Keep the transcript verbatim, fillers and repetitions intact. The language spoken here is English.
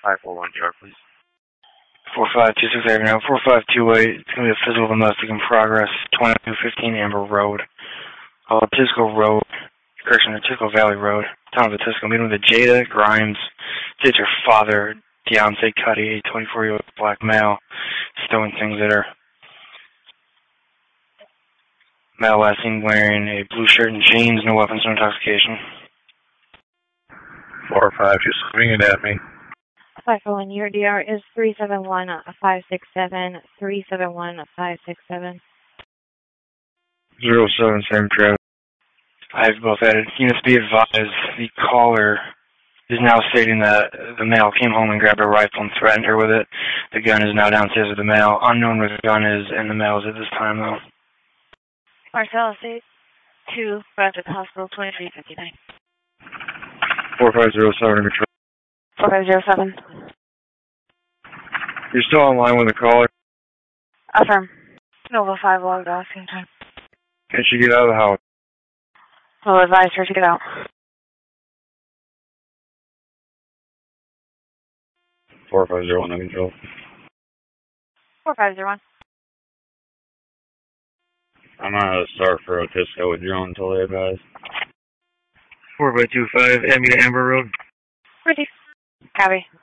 five four one chart, please. four five two six eight now, four five two eight. It's going to be a physical domestic in progress, twenty-two fifteen Amber Road. Uh, Tisco Road, correction, Tisco Valley Road, town of Tisco. Meeting with Jada Grimes, it's your father, Deontay Cuddy, a twenty-four-year-old black male, stowing things that are male last seen wearing a blue shirt and jeans, no weapons, no intoxication. four five, just swinging at me. five four one, your D R is three seven one five six seven, three seven one five six seven. zero seven, same Travis. I have both added. Units be advised, the caller is now stating that the male came home and grabbed a rifle and threatened her with it. The gun is now downstairs with the male. Unknown where the gun is, and the male is at this time, though. Marcellus eight two, arrived at the hospital, twenty-three fifty-nine. four five zero seven, control. four five zero seven. You're still online with the caller? Affirm. Nova five logged off, same time. Can she get out of the house? We'll advise her to get out. four five zero one, control. four five zero one. I'm on a start for Otisco with drone until they advise. four by two five, Avenue Amber Road. Ready. Copy.